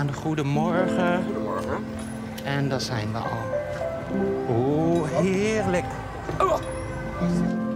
aan. Goedemorgen. Goedemorgen. En daar zijn we al. Oeh, heerlijk. Oh.